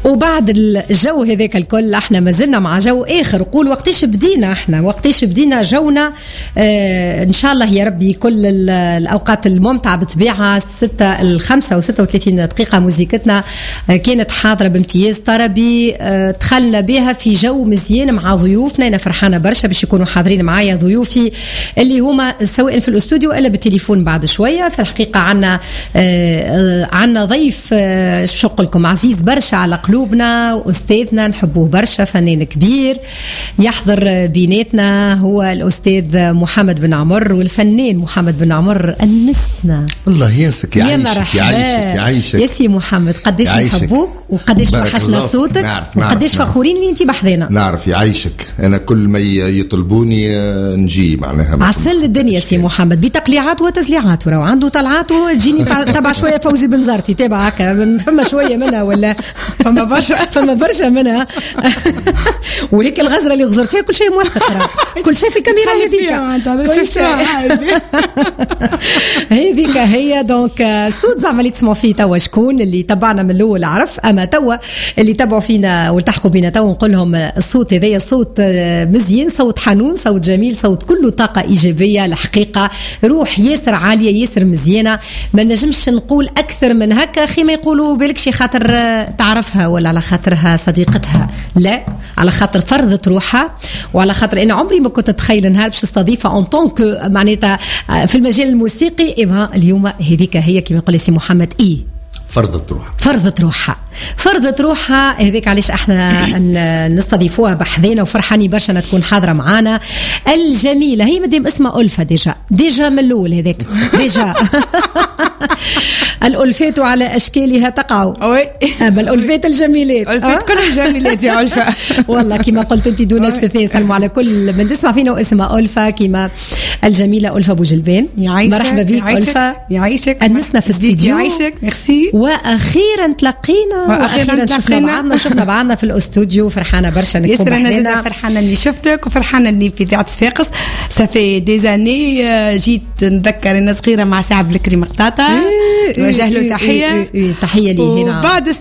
وبعد الجو هذاك الكل احنا ما زلنا مع جو اخر. قول وقتاش بدينا جونا ان شاء الله يا ربي كل الاوقات الممتعه بالطبيعه. 5:36 دقيقه موزيكتنا كانت حاضره بامتياز طربي. دخلنا بها في جو مزيان مع ضيوفنا. انا فرحانه برشا باش يكونوا حاضرين معايا ضيوفي اللي هما سواء في الاستوديو الا بالتليفون بعد شويه. في الحقيقه عنا ضيف شو نقول لكم عزيز برشا على قلوبنا واستاذنا نحبوه برشا، فنان كبير يحضر بيناتنا، هو الاستاذ محمد بن عمر. والفنان محمد بن عمر انسنا. الله ينسك، يعيشك يا سي محمد. قديش نحبوك وقديش توحشنا صوتك وقديش فخورين اللي انت بحذنا. نعرف يعيشك. انا كل ما يطلبوني نجي معناها عسل الدنيا سي محمد بتقليعات وتزليعات، وراه عنده طلعات وتجيني تبع شويه فوزي بن زرتي تابع هكا فما شويه منها ولا فما برشا منها. وهيك الغزره اللي غزرتها كل شيء موثق، كل شيء في الكاميرا هذيك هي. دونك صوت زعما اللي تسمعوا فيه توا شكون اللي تبعنا من الاول عرف، اما توا اللي تبعوا فينا والتحقوا بينا توا نقول لهم الصوت هذايا صوت مزيان، صوت حنون، صوت جميل، صوت كله طاقه ايجابيه. الحقيقه روح ياسر عاليه ياسر مزيانه، ما نجمش نقول اكثر من هكا. اخي ما يقولوا بالك شي خاطر تعرفها ولا على خاطرها صديقتها، لا على خاطر فرضت روحها وعلى خاطر انا عمري ما كنت اتخيل نهار باش استضيفها اون طونك معناتها في المجال الموسيقي. اليوم هذيك هي كما يقول سي محمد فرضت روحها هذيك. علاش احنا نستضيفوها بحذينا وفرحاني برشا انها تكون حاضره معانا الجميله. هي مدام اسمها ألفة ديجا من الاول هذاك ديجا الألفات على اشكالها تقع. اما الألفات الجميلات الألفات كلهم جميلات يا ألفة. والله كما قلت انت دون استثناء. سلموا على كل من تسمع فينا واسمها ألفة كما الجميله ألفة بوجلبان. مرحبا بك ألفة، يعيشك انسنا في الاستديو. يعيشك ميرسي. واخيرا تلاقينا واخيرا شفنا بعضنا في الاستوديو. فرحانه برشا نكون بحذنا. فرحانه اني شفتك وفرحانه اني في ذات صفاقس. صافي ديزاني جيت نذكر انا صغيره مع سعد الكريم قطاطا. نوجه له تحيه لي هنا وبعد